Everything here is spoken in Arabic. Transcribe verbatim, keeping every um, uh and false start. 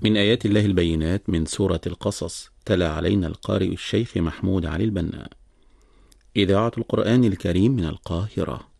من آيات الله البينات من سورة القصص. تلا علينا القارئ الشيخ محمود علي البنا. إذاعة القرآن الكريم من القاهرة.